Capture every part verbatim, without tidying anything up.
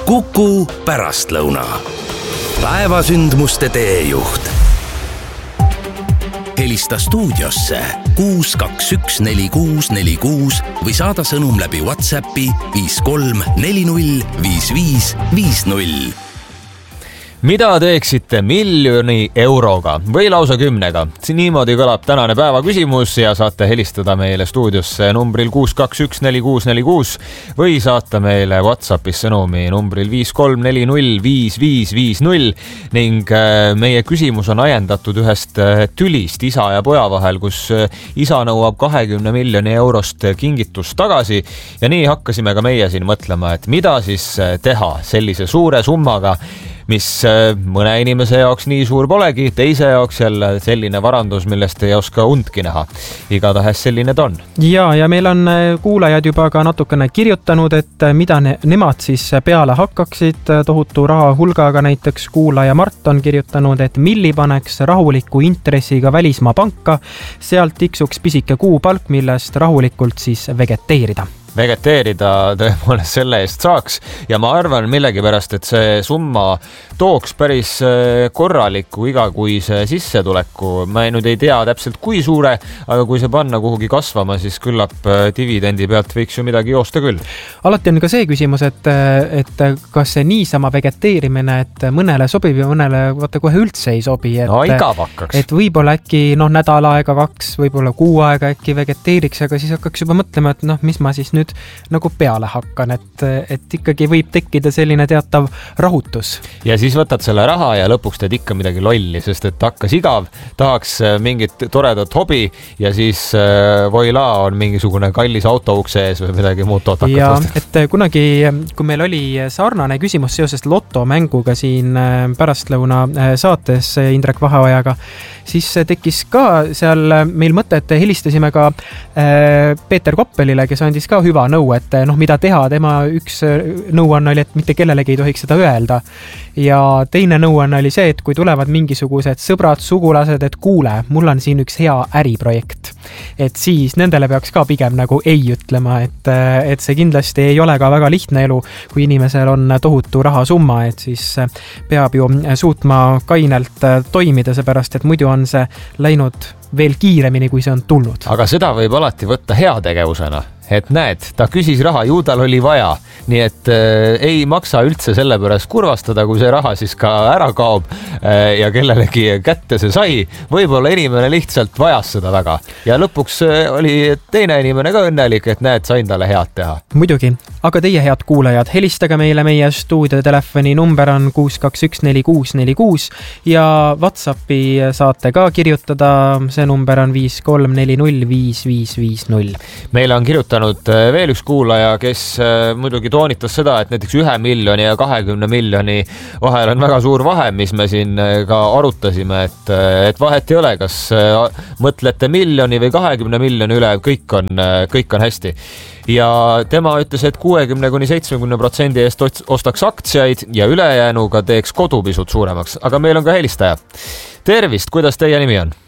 Kuku pärastlõuna. Päevasündmuste teejuht. Helista stuudiosse kuus kaks üks neli kuus neli kuus või saada sõnum läbi WhatsAppi viis kolm neli null viis viis viis null. Mida teeksite miljoni euroga või lausa kümnega? Niimoodi kõlab tänane päeva küsimus ja saate helistada meile stuudiosse numbril kuus kaks üks neli kuus neli kuus või saata meile WhatsAppis sõnumi numbril viis kolm neli null viis viis viis null ning meie küsimus on ajendatud ühest tülist isa ja poja vahel, kus isa nõuab kahekümne miljoni eurost kingitust tagasi ja nii hakkasime ka meie siin mõtlema, et mida siis teha sellise suure summaga, mis mõne inimese jaoks nii suur polegi, teise jaoks jälle selline varandus, millest ei oska undki näha. Igatahes selline ta on. Ja, ja meil on kuulajad juba ka natukene kirjutanud, et mida ne, nemad siis peale hakkaksid tohutu raha hulgaga. Näiteks kuulaja Mart on kirjutanud, et milli paneks rahuliku intressiga välismaa panka, sealt tiksuks pisike kuupalk, millest rahulikult siis vegeteerida. vegeteerida tõepoolest selle eest saaks ja ma arvan millegipärast, et see summa tooks päris korraliku igakuise sissetuleku. Ma ei, nüüd ei tea täpselt kui suure, aga kui see panna kuhugi kasvama, siis küllap dividendi pealt võiks ju midagi joosta küll. Alati on ka see küsimus, et, et kas see niisama vegeteerimine, et mõnele sobib ja mõnele vaata kohe üldse ei sobi. Et, no igav hakkaks. Et võib-olla äkki no, nädal aega, kaks, võib-olla kuu aega äkki vegeteeriks, aga siis hakkaks juba mõtlema, et noh, mis ma siis nüüd nagu peale hakkan, et, et ikkagi võib tekkida selline teatav rahutus. Ja siis võtad selle raha ja lõpuks teed ikka midagi lolli, sest et hakkas igav, tahaks mingit toredat hobi ja siis voila on mingisugune kallis auto ukse ees või midagi muud toot ja, hakkas. Et kunagi, kui meil oli sarnane küsimus seoses lotomänguga siin pärastlõuna saates Indrek Vaheojaga, siis tekkis ka seal meil mõte, et helistasime ka Peeter Koppelile, kes andis ka hüva nõu, et noh, mida teha, tema üks nõuanne oli, et mitte kellelegi ei tohiks seda öelda ja teine nõuanne oli see, et kui tulevad mingisugused sõbrad, sugulased, et kuule, mul on siin üks hea äriprojekt, et siis nendele peaks ka pigem nagu ei ütlema, et, et see kindlasti ei ole ka väga lihtne elu, kui inimesel on tohutu rahasumma, et siis peab ju suutma kainelt toimida, seepärast, et muidu on see läinud veel kiiremini, kui see on tulnud. Aga seda võib alati võtta heategevusena, et näed, ta küsis raha, ju tal oli vaja, nii et äh, ei maksa üldse selle pärast kurvastada, kui see raha siis ka ära kaob äh, ja kellelegi kätte see sai. Võib-olla inimene lihtsalt vajas seda väga ja lõpuks äh, oli teine inimene ka õnnelik, et näed, sain talle head teha. Muidugi, aga teie head kuulajad, helistage meile, meie stuudiotelefoni number on kuus kaks üks neli kuus neli kuus ja WhatsAppi saate ka kirjutada, see number on viis kolm neli null viis viis viis null. Meile on kirjutanud veel üks kuulaja, kes muidugi toonitas seda, et näiteks ühe miljoni ja kahekümne miljoni vahel on väga suur vahe, mis me siin ka arutasime, et, et vahet ei ole, kas mõtlete miljoni või kahekümne miljoni üle, kõik on, kõik on hästi. Ja tema ütles, et kuuekümne kuni seitsmekümne protsendi eest ostaks aktsiaid ja ülejäänuga teeks kodu pisut suuremaks, aga meil on ka helistaja. Tervist, kuidas teie nimi on?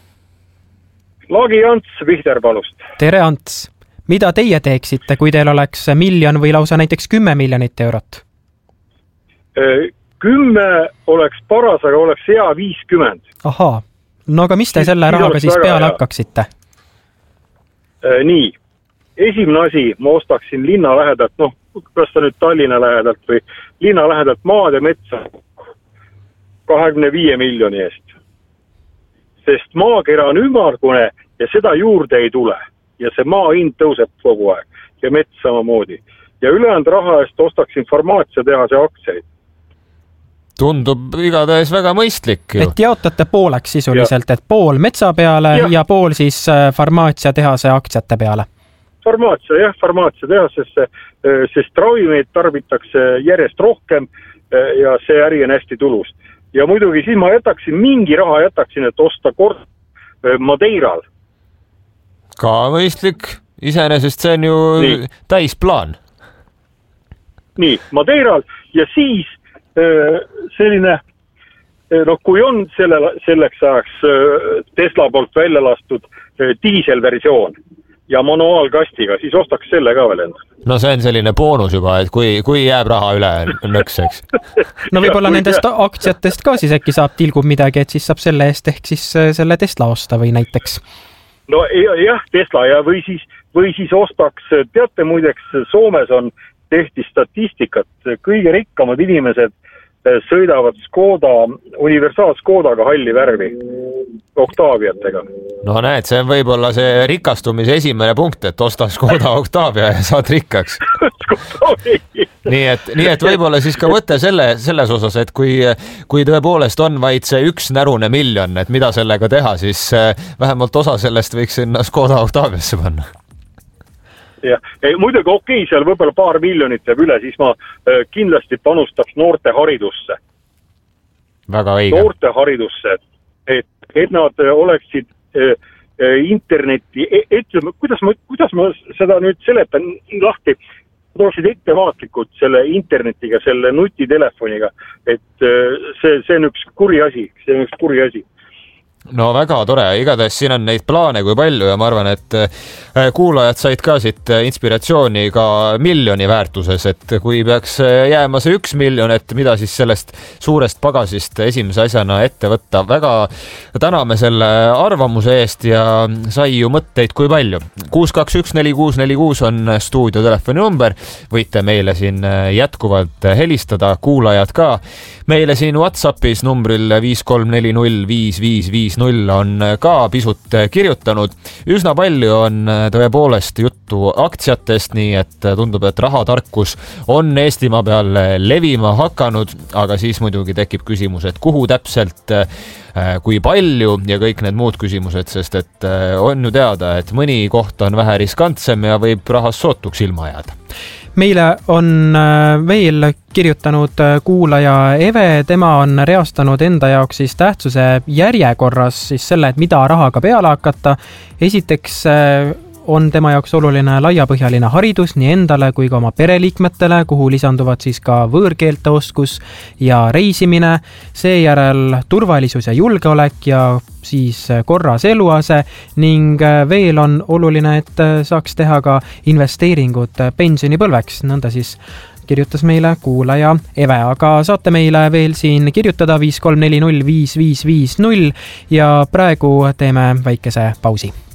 Laagi Ants Vihterpalust. Tere Ants! Mida teie teeksite, kui teil oleks miljon või lausa näiteks kümme miljonit eurot? Kümme oleks paras, aga oleks hea viiskümmend. Ahaa, no aga mis te selle rahaga siis peale hea. Hakkaksite? Nii, esimene asi, ma ostaksin linna lähedalt, noh, kas ta nüüd Tallinna lähedalt või linna lähedalt maad ja metsa kahekümne viie miljoni eest. Sest maakera on ümmargune ja seda juurde ei tule. Ja see maa hind tõuseb kogu aeg ja mets samamoodi. Ja ülejäänud raha eest ostaksin farmaatsiatehase aktsiaid. Tundub igatahes väga mõistlik. Ju. Et jaotate pooleks sisuliselt, ja. Et pool metsa peale ja, ja pool siis farmaatsiatehase aktsiate peale. Farmaatsia, jah, farmaatsiatehasesse, sest ravimeid tarbitakse järjest rohkem ja see äri on hästi tulus. Ja muidugi siis ma jätaksin, mingi raha jätaksin, et osta kord Madeiral. Ka mõistlik, iseenesest see on ju nii. Täisplaan. Nii, Madeiral ja siis selline, no kui on selle, selleks ajaks Tesla poolt välja lastud diiselversioon ja manuaalkastiga, siis ostaks selle ka veel endale. No see on selline boonus juba, et kui, kui jääb raha üle nõkseks. No võib-olla nendest aktsiatest ka siis äkki saab tilgub midagi, et siis saab selle eest ehk siis selle Tesla osta või näiteks. No jah, Tesla ja või siis, või siis ostaks, teate muideks, Soomes on tehti statistikat, kõige rikkamad inimesed sõidavad Skoda, universaal Skodaga halli värvi, Octaviatega. No näed, see on võib-olla see rikastumise esimene punkt, et osta Skoda Octavia ja saad rikkaks. nii et, nii et võib-olla siis ka võtte selle, selles osas, et kui, kui tõepoolest on vaid see üks närune miljon, et mida sellega teha, siis vähemalt osa sellest võiks sinna Skoda Octaviasse panna. Ja, muidugi okei, okay, seal võib-olla paar miljonit jääb üle, siis ma kindlasti panustaks noorte haridusse. Väga õige. Noorte haridusse, et, et nad oleksid interneti, ütleme, kuidas ma, kuidas ma seda nüüd seletan lahti, nad oleksid ettevaatlikud selle internetiga, selle nutitelefoniga, et see, see on üks kuri asi, see on üks kuri asi. No väga tore, igatahes siin on neid plaane kui palju ja ma arvan, et kuulajad said ka siit inspiratsiooni ka miljoni väärtuses, et kui peaks jääma see üks miljon, et mida siis sellest suurest pagasist esimese asjana ette võtta. Väga täname selle arvamuse eest ja sai ju mõtteid kui palju. kuus kaks üks neli kuus neli kuus on stuudio telefoni number, võite meile siin jätkuvalt helistada, kuulajad ka. Meile siin WhatsAppis numbril viis kolm neli null viis viis viis null on ka pisut kirjutanud. Üsna palju on tõepoolest juttu aktsiatest, nii et tundub, et rahatarkus on Eestimaa peal levima hakanud, aga siis muidugi tekib küsimus, et kuhu täpselt, kui palju ja kõik need muud küsimused, sest et on ju teada, et mõni koht on vähe riskantsem ja võib rahas sootuks ilma jääda. Meile on veel kirjutanud kuulaja Eve, tema on reastanud enda jaoks siis tähtsuse järjekorras siis selle, et mida rahaga peale hakata. Esiteks on tema jaoks oluline laiapõhjaline haridus nii endale kui ka oma pereliikmetele, kuhu lisanduvad siis ka võõrkeelte oskus ja reisimine, seejärel turvalisus ja julgeolek ja siis korras eluase ning veel on oluline, et saaks teha ka investeeringud pensionipõlveks, nõnda siis kirjutas meile kuulaja Eve, aga saate meile veel siin kirjutada viis kolm neli null viis viis viis null ja praegu teeme väikese pausi.